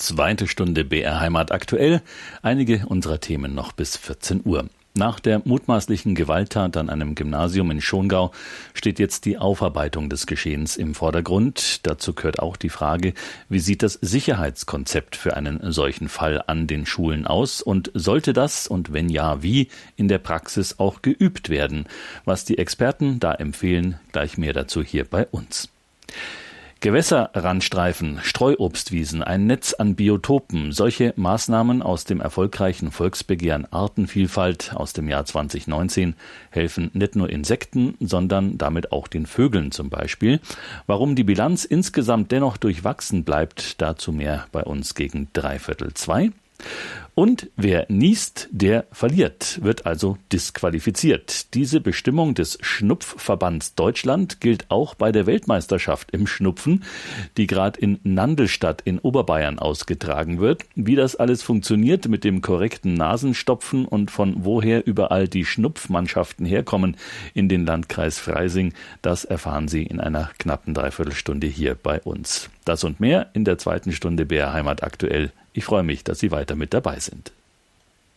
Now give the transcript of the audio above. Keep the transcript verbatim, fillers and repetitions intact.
Zweite Stunde B R Heimat aktuell. Einige unserer Themen noch bis vierzehn Uhr. Nach der mutmaßlichen Gewalttat an einem Gymnasium in Schongau steht jetzt die Aufarbeitung des Geschehens im Vordergrund. Dazu gehört auch die Frage, wie sieht das Sicherheitskonzept für einen solchen Fall an den Schulen aus und sollte das, und wenn ja, wie, in der Praxis auch geübt werden? Was die Experten da empfehlen, gleich mehr dazu hier bei uns. Gewässerrandstreifen, Streuobstwiesen, ein Netz an Biotopen, solche Maßnahmen aus dem erfolgreichen Volksbegehren Artenvielfalt aus dem Jahr zwanzig neunzehn helfen nicht nur Insekten, sondern damit auch den Vögeln zum Beispiel. Warum die Bilanz insgesamt dennoch durchwachsen bleibt, dazu mehr bei uns gegen dreiviertel zwei. Und wer niest, der verliert, wird also disqualifiziert. Diese Bestimmung des Schnupfverbands Deutschland gilt auch bei der Weltmeisterschaft im Schnupfen, die gerade in Nandelstadt in Oberbayern ausgetragen wird. Wie das alles funktioniert mit dem korrekten Nasenstopfen und von woher überall die Schnupfmannschaften herkommen in den Landkreis Freising, das erfahren Sie in einer knappen Dreiviertelstunde hier bei uns. Das und mehr in der zweiten Stunde B R Heimat aktuell. Ich freue mich, dass Sie weiter mit dabei sind.